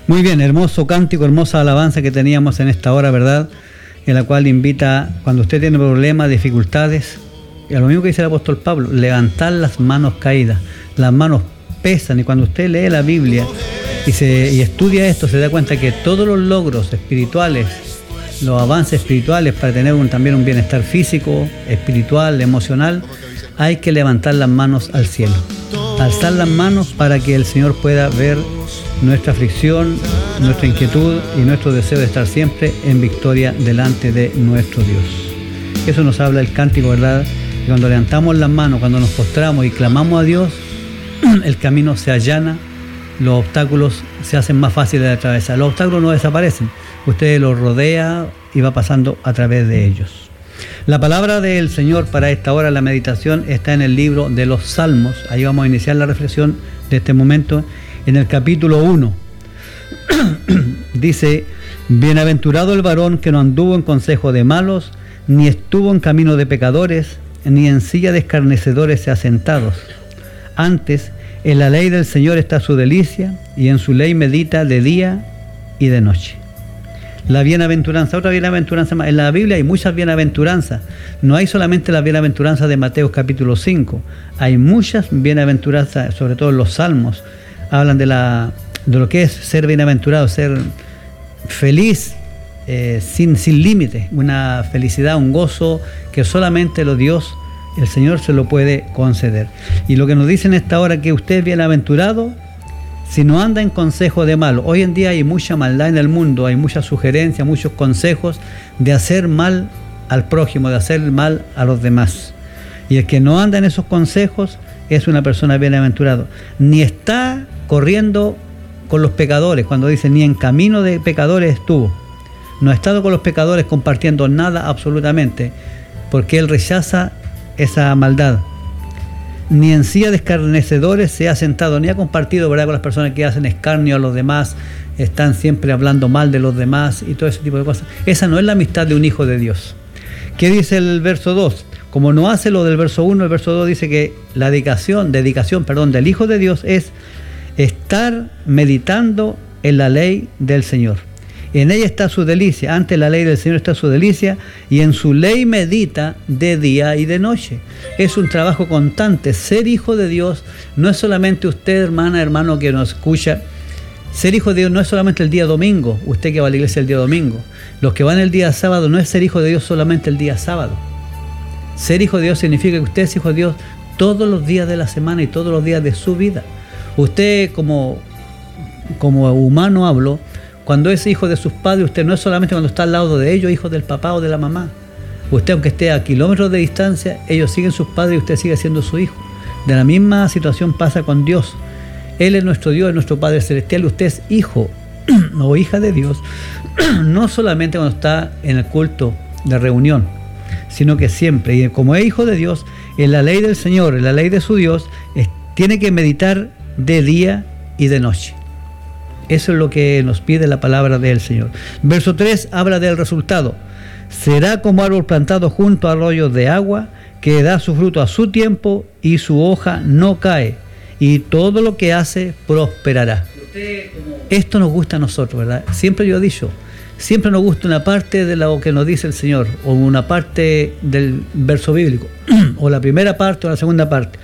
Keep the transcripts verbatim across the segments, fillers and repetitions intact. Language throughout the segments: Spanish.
Muy bien, hermoso cántico, hermosa alabanza que teníamos en esta hora, ¿verdad? En la cual invita, cuando usted tiene problemas, dificultades, y a lo mismo que dice el apóstol Pablo, levantar las manos caídas. Las manos pesan, y cuando usted lee la Biblia y, se, y estudia esto, se da cuenta que todos los logros espirituales, los avances espirituales para tener un, también un bienestar físico, espiritual, emocional, hay que levantar las manos al cielo. Alzar las manos para que el Señor pueda ver nuestra aflicción, nuestra inquietud y nuestro deseo de estar siempre en victoria delante de nuestro Dios. Eso nos habla el cántico, ¿verdad? Y cuando levantamos las manos, cuando nos postramos y clamamos a Dios, el camino se allana, los obstáculos se hacen más fáciles de atravesar. Los obstáculos no desaparecen, usted los rodea y va pasando a través de ellos. La palabra del Señor para esta hora, la meditación, está en el libro de los Salmos. Ahí vamos a iniciar la reflexión de este momento. En el capítulo uno, dice: bienaventurado el varón que no anduvo en consejo de malos, ni estuvo en camino de pecadores, ni en silla de escarnecedores se ha sentado. Antes, en la ley del Señor está su delicia, y en su ley medita de día y de noche. La bienaventuranza, otra bienaventuranza más. En la Biblia hay muchas bienaventuranzas. No hay solamente la bienaventuranza de Mateo capítulo cinco. Hay muchas bienaventuranzas, sobre todo en los Salmos. Hablan de, la, de lo que es ser bienaventurado, ser feliz, eh, sin, sin límite. Una felicidad, un gozo que solamente lo Dios, el Señor, se lo puede conceder. Y lo que nos dice en esta hora, que usted es bienaventurado si no anda en consejo de malo. Hoy en día hay mucha maldad en el mundo, hay muchas sugerencias, muchos consejos de hacer mal al prójimo, de hacer mal a los demás. Y el que no anda en esos consejos es una persona bienaventurada. Ni está corriendo con los pecadores, cuando dice ni en camino de pecadores estuvo. No ha estado con los pecadores compartiendo nada absolutamente, porque él rechaza esa maldad. Ni en silla de escarnecedores se ha sentado, ni ha compartido, ¿verdad?, con las personas que hacen escarnio a los demás, están siempre hablando mal de los demás y todo ese tipo de cosas. Esa no es la amistad de un hijo de Dios. ¿Qué dice el verso dos? Como no hace lo del verso uno, el verso dos dice que la dedicación, dedicación, perdón, del hijo de Dios es estar meditando en la ley del Señor. En ella está su delicia, ante la ley del Señor está su delicia, y en su ley medita de día y de noche. Es un trabajo constante. Ser hijo de Dios no es solamente usted, hermana, hermano, que nos escucha. Ser hijo de Dios no es solamente el día domingo, usted que va a la iglesia el día domingo. Los que van el día sábado, no es ser hijo de Dios solamente el día sábado. Ser hijo de Dios significa que usted es hijo de Dios todos los días de la semana y todos los días de su vida. Usted, como, como humano hablo, cuando es hijo de sus padres, usted no es solamente cuando está al lado de ellos, hijo del papá o de la mamá. Usted, aunque esté a kilómetros de distancia, ellos siguen sus padres y usted sigue siendo su hijo. De la misma situación pasa con Dios. Él es nuestro Dios, es nuestro Padre Celestial, y usted es hijo o hija de Dios, no solamente cuando está en el culto de reunión, sino que siempre. Y como es hijo de Dios, en la ley del Señor, en la ley de su Dios, es, tiene que meditar de día y de noche. Eso es lo que nos pide la palabra del Señor. Verso tres habla del resultado. Será como árbol plantado junto a arroyos de agua, que da su fruto a su tiempo y su hoja no cae, y todo lo que hace prosperará. Esto nos gusta a nosotros, ¿verdad? Siempre yo he dicho, siempre nos gusta una parte de lo que nos dice el Señor, o una parte del verso bíblico, o la primera parte o la segunda parte.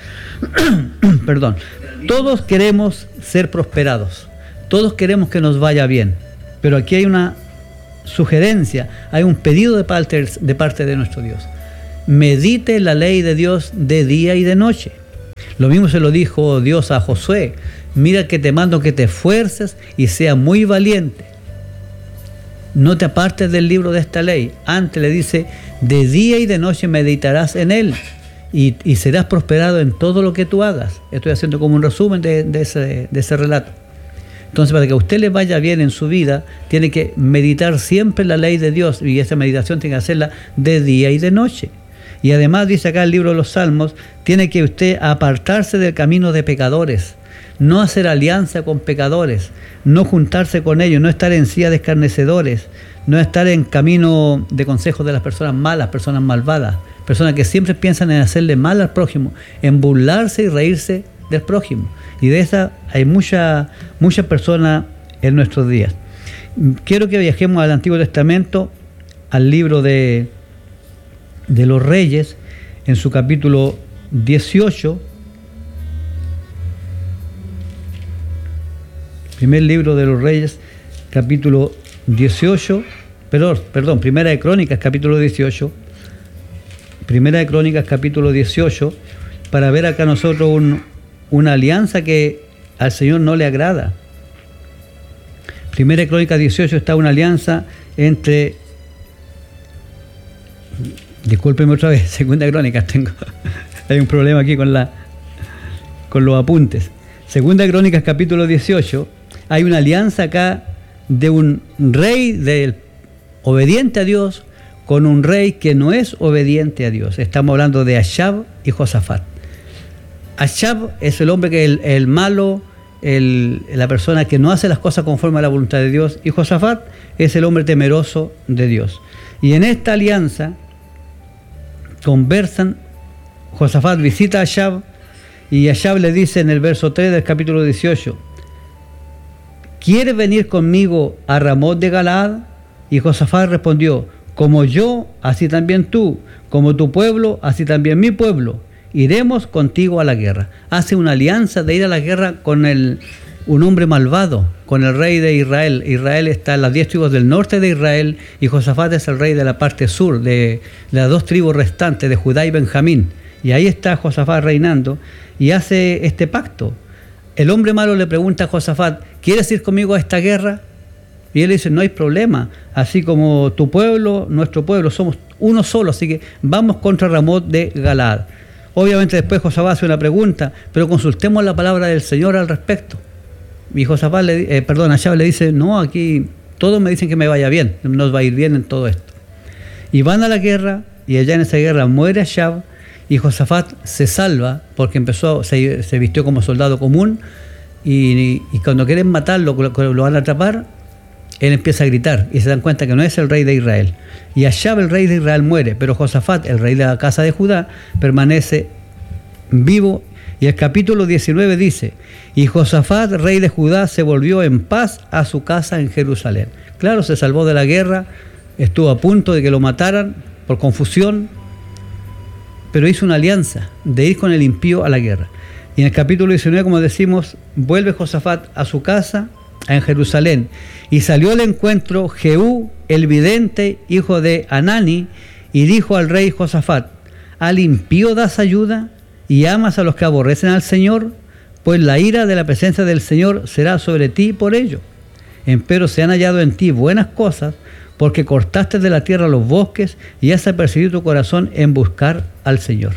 Perdón. Todos queremos ser prosperados. Todos queremos que nos vaya bien, pero aquí hay una sugerencia, hay un pedido de parte, de parte de nuestro Dios. Medite la ley de Dios de día y de noche. Lo mismo se lo dijo Dios a Josué: mira que te mando que te esfuerces y seas muy valiente. No te apartes del libro de esta ley. Antes le dice, de día y de noche meditarás en él y, y serás prosperado en todo lo que tú hagas. Estoy haciendo como un resumen de, de, ese, de ese relato. Entonces, para que a usted le vaya bien en su vida, tiene que meditar siempre la ley de Dios, y esa meditación tiene que hacerla de día y de noche. Y además, dice acá el libro de los Salmos, tiene que usted apartarse del camino de pecadores, no hacer alianza con pecadores, no juntarse con ellos, no estar en silla de escarnecedores, no estar en camino de consejos de las personas malas, personas malvadas, personas que siempre piensan en hacerle mal al prójimo, en burlarse y reírse del prójimo. Y de esa hay muchas mucha personas en nuestros días. Quiero que viajemos al Antiguo Testamento, al libro de, de los Reyes, en su capítulo dieciocho. Primer libro de los Reyes, capítulo dieciocho, perdón, perdón, Primera de Crónicas, capítulo dieciocho. Primera de Crónicas, capítulo dieciocho, para ver acá nosotros un, una alianza que al Señor no le agrada. Primera de Crónicas dieciocho está una alianza entre, discúlpeme otra vez, Segunda de Crónicas, tengo, hay un problema aquí con, la, con los apuntes. Segunda de Crónicas, capítulo dieciocho, hay una alianza acá de un rey del, obediente a Dios con un rey que no es obediente a Dios. Estamos hablando de Achab y Josafat. Achab es el hombre que el, el malo, el, la persona que no hace las cosas conforme a la voluntad de Dios, y Josafat es el hombre temeroso de Dios. Y en esta alianza conversan. Josafat visita a Achab y Achab le dice en el verso tres del capítulo dieciocho: ¿quieres venir conmigo a Ramot de Galaad? Y Josafat respondió: como yo, así también tú, como tu pueblo, así también mi pueblo, iremos contigo a la guerra. Hace una alianza de ir a la guerra con el, un hombre malvado, con el rey de Israel. Israel está en las diez tribus del norte de Israel y Josafat es el rey de la parte sur, de, de las dos tribus restantes, de Judá y Benjamín. Y ahí está Josafat reinando y hace este pacto. El hombre malo le pregunta a Josafat: ¿quieres ir conmigo a esta guerra? Y él dice: no hay problema, así como tu pueblo, nuestro pueblo, somos uno solo, así que vamos contra Ramot de Galaad. Obviamente después Josafat hace una pregunta: pero consultemos la palabra del Señor al respecto. Y Josafat, le, eh, perdón, Achab le dice: no, aquí todos me dicen que me vaya bien, nos va a ir bien en todo esto. Y van a la guerra, y allá en esa guerra muere Achab, y Josafat se salva, porque empezó, se, se vistió como soldado común, y, y cuando quieren matarlo, lo, lo van a atrapar, él empieza a gritar y se dan cuenta que no es el rey de Israel. Y Achab, el rey de Israel, muere, pero Josafat, el rey de la casa de Judá, permanece vivo. Y el capítulo diecinueve dice: y Josafat, rey de Judá, se volvió en paz a su casa en Jerusalén. Claro, se salvó de la guerra, estuvo a punto de que lo mataran por confusión, pero hizo una alianza de ir con el impío a la guerra. Y en el capítulo diecinueve, como decimos, vuelve Josafat a su casa en Jerusalén, y salió al encuentro Jehú el vidente, hijo de Anani, y dijo al rey Josafat: ¿al impío das ayuda y amas a los que aborrecen al Señor? Pues la ira de la presencia del Señor será sobre ti por ello. Empero se han hallado en ti buenas cosas, porque cortaste de la tierra los bosques y has apercibido tu corazón en buscar al Señor.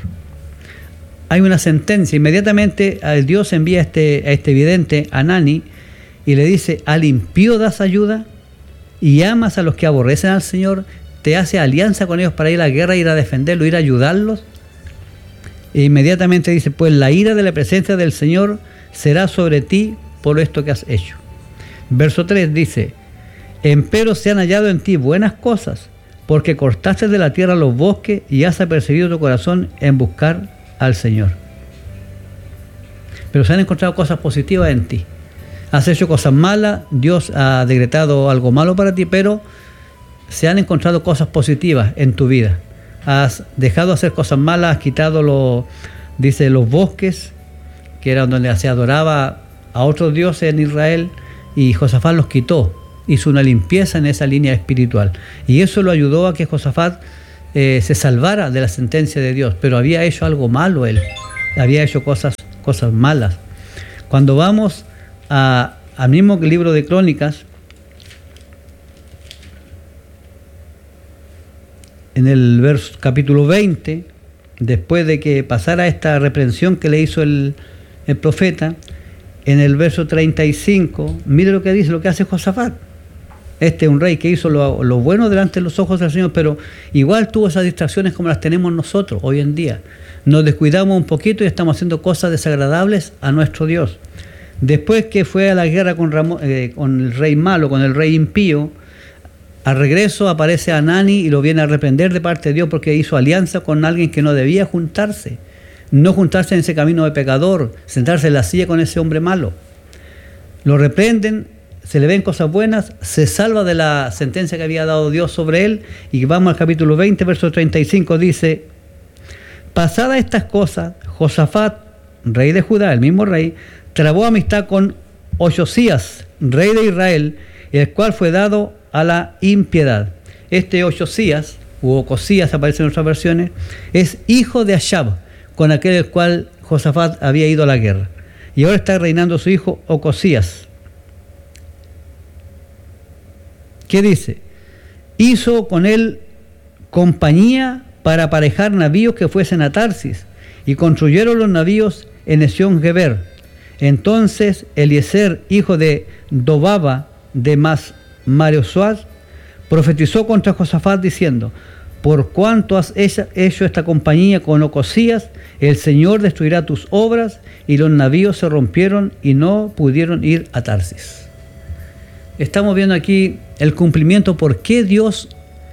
Hay una sentencia. Inmediatamente Dios envía a este, a este vidente, Anani, y le dice: al impío das ayuda y amas a los que aborrecen al Señor, te hace alianza con ellos para ir a la guerra, ir a defenderlo, ir a ayudarlos. E inmediatamente dice: pues la ira de la presencia del Señor será sobre ti por esto que has hecho. Verso tres dice: empero se han hallado en ti buenas cosas, porque cortaste de la tierra los bosques y has apercibido tu corazón en buscar al Señor. Pero se han encontrado cosas positivas en ti. Has hecho cosas malas, Dios ha decretado algo malo para ti, pero se han encontrado cosas positivas en tu vida. Has dejado de hacer cosas malas, has quitado los, dice, los bosques, que era donde se adoraba a otros dioses en Israel, y Josafat los quitó, hizo una limpieza en esa línea espiritual. Y eso lo ayudó a que Josafat eh, se salvara de la sentencia de Dios, pero había hecho algo malo él, había hecho cosas, cosas malas. Cuando vamos a, al mismo libro de Crónicas, en el verso, capítulo veinte, después de que pasara esta reprensión que le hizo el, el profeta, en el verso treinta y cinco, mire lo que dice, lo que hace Josafat. Este es un rey que hizo lo, lo bueno delante de los ojos del Señor, pero igual tuvo esas distracciones como las tenemos nosotros hoy en día. Nos descuidamos un poquito y estamos haciendo cosas desagradables a nuestro Dios. Después que fue a la guerra con, Ramón, eh, con el rey malo, con el rey impío, al regreso aparece Anani y lo viene a reprender de parte de Dios porque hizo alianza con alguien que no debía juntarse. No juntarse en ese camino de pecador, sentarse en la silla con ese hombre malo. Lo reprenden, se le ven cosas buenas, se salva de la sentencia que había dado Dios sobre él. Y vamos al capítulo veinte, verso treinta y cinco, dice: pasadas estas cosas, Josafat, rey de Judá, el mismo rey, trabó amistad con Ochosías, rey de Israel, el cual fue dado a la impiedad. Este Ochosías, u Ocosías, aparece en otras versiones, es hijo de Ashab, con aquel el cual Josafat había ido a la guerra. Y ahora está reinando su hijo Ocosías. ¿Qué dice? Hizo con él compañía para aparejar navíos que fuesen a Tarsis, y construyeron los navíos en Esión Geber. Entonces Eliezer, hijo de Dobaba de Mas Mareosuaz, profetizó contra Josafat diciendo: por cuanto has hecho esta compañía con Ocosías, el Señor destruirá tus obras. Y los navíos se rompieron y no pudieron ir a Tarsis. Estamos viendo aquí el cumplimiento por qué Dios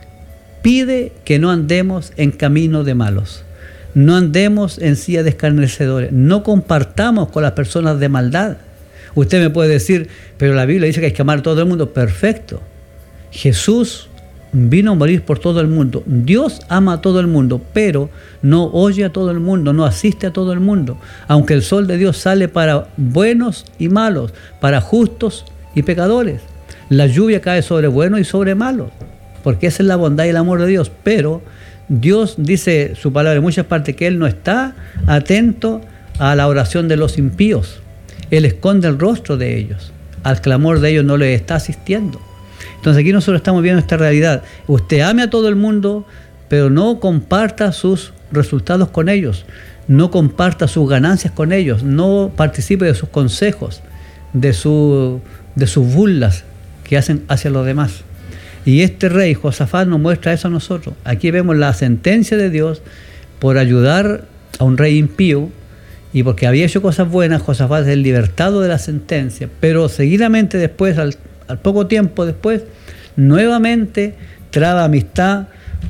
pide que no andemos en camino de malos, no andemos en silla de escarnecedores, no compartamos con las personas de maldad. Usted me puede decir, pero la Biblia dice que hay que amar a todo el mundo. Perfecto. Jesús vino a morir por todo el mundo. Dios ama a todo el mundo, pero no oye a todo el mundo, no asiste a todo el mundo. Aunque el sol de Dios sale para buenos y malos, para justos y pecadores. La lluvia cae sobre buenos y sobre malos, porque esa es la bondad y el amor de Dios. Pero Dios dice su palabra en muchas partes que Él no está atento a la oración de los impíos. Él esconde el rostro de ellos. Al clamor de ellos no les está asistiendo. Entonces aquí nosotros estamos viendo esta realidad. Usted ame a todo el mundo, pero no comparta sus resultados con ellos. No comparta sus ganancias con ellos. No participe de sus consejos, de, su, de sus burlas que hacen hacia los demás. Y este rey, Josafat, nos muestra eso a nosotros. Aquí vemos la sentencia de Dios por ayudar a un rey impío, y porque había hecho cosas buenas, Josafat es el libertado de la sentencia. Pero seguidamente después, al, al poco tiempo después, nuevamente traba amistad,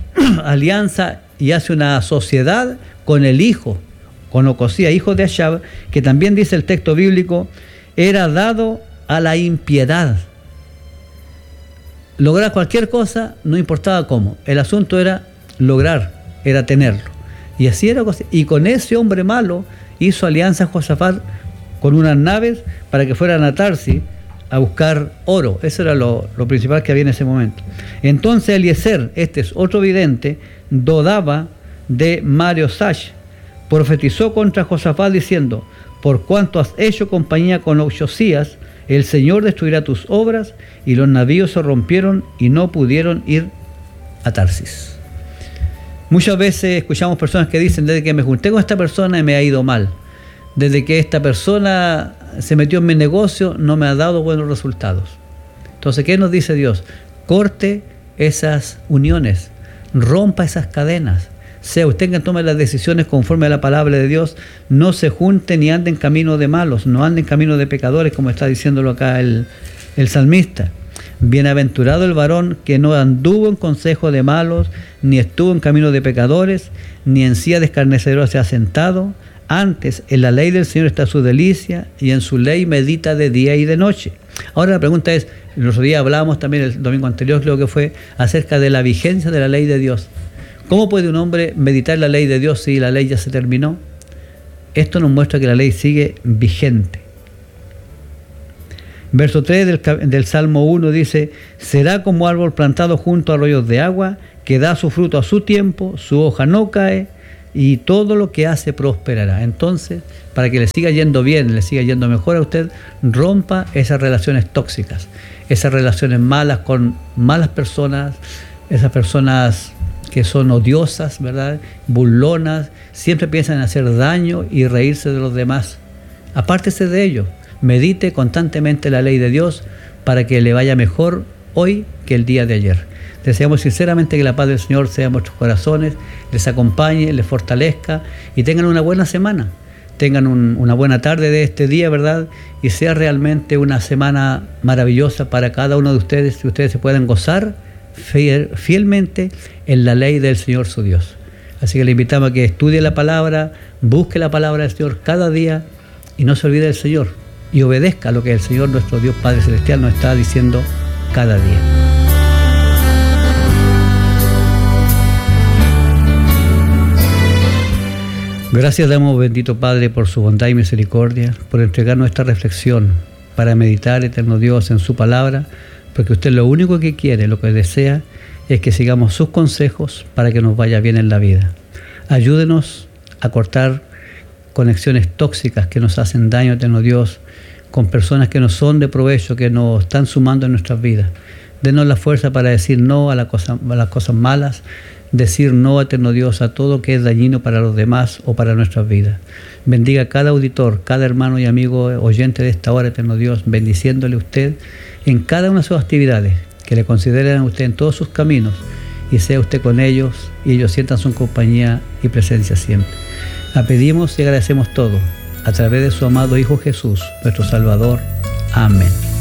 alianza, y hace una sociedad con el hijo, con Ocosías, hijo de Ashab, que también dice el texto bíblico, era dado a la impiedad. Lograr cualquier cosa, no importaba cómo. El asunto era lograr, era tenerlo. Y así era. Y con ese hombre malo hizo alianza Josafat con unas naves para que fueran a Tarsis a buscar oro. Eso era lo, lo principal que había en ese momento. Entonces Eliezer, este es otro vidente, Dodaba de Mareosash, profetizó contra Josafat diciendo: por cuanto has hecho compañía con Ochosías, el Señor destruirá tus obras. Y los navíos se rompieron y no pudieron ir a Tarsis. Muchas veces escuchamos personas que dicen: desde que me junté con esta persona me ha ido mal. Desde que esta persona se metió en mi negocio no me ha dado buenos resultados. Entonces, ¿qué nos dice Dios? Corte esas uniones, rompa esas cadenas. Sea usted quien tome las decisiones conforme a la palabra de Dios. No se junte ni ande en camino de malos, no ande en camino de pecadores, como está diciéndolo acá el, el salmista. Bienaventurado el varón que no anduvo en consejo de malos, ni estuvo en camino de pecadores, ni en silla de escarnecedores se ha sentado. Antes, en la ley del Señor está su delicia, y en su ley medita de día y de noche. Ahora la pregunta es, el otro día hablábamos también, el domingo anterior creo que fue, acerca de la vigencia de la ley de Dios. ¿Cómo puede un hombre meditar la ley de Dios si la ley ya se terminó? Esto nos muestra que la ley sigue vigente. Verso tres del, del Salmo uno dice: será como árbol plantado junto a arroyos de agua, que da su fruto a su tiempo, su hoja no cae, y todo lo que hace prosperará. Entonces, para que le siga yendo bien, le siga yendo mejor a usted, rompa esas relaciones tóxicas, esas relaciones malas con malas personas, esas personas que son odiosas, ¿verdad?, burlonas, siempre piensan en hacer daño y reírse de los demás. Apártese de ello. Medite constantemente la ley de Dios para que le vaya mejor hoy que el día de ayer. Deseamos sinceramente que la paz del Señor sea en vuestros corazones, les acompañe, les fortalezca y tengan una buena semana. Tengan un, una buena tarde de este día, ¿verdad? Y sea realmente una semana maravillosa para cada uno de ustedes, que ustedes se puedan gozar fiel, fielmente en la ley del Señor su Dios. Así que le invitamos a que estudie la palabra, busque la palabra del Señor cada día y no se olvide del Señor. y obedezca lo que el Señor nuestro Dios Padre Celestial nos está diciendo cada día. Gracias damos, bendito Padre, por su bondad y misericordia, por entregarnos esta reflexión para meditar, eterno Dios, en su palabra, porque usted lo único que quiere, lo que desea, es que sigamos sus consejos para que nos vaya bien en la vida. Ayúdenos a cortar conexiones tóxicas que nos hacen daño, eterno Dios, con personas que no son de provecho, que nos están sumando en nuestras vidas. Denos la fuerza para decir no a, la cosa, a las cosas malas, decir no, eterno Dios, a todo que es dañino para los demás o para nuestras vidas. Bendiga a cada auditor, cada hermano y amigo oyente de esta hora, eterno Dios, bendiciéndole a usted en cada una de sus actividades, que le consideren a usted en todos sus caminos y sea usted con ellos y ellos sientan su compañía y presencia siempre. La pedimos y agradecemos todo a través de su amado Hijo Jesús, nuestro Salvador. Amén.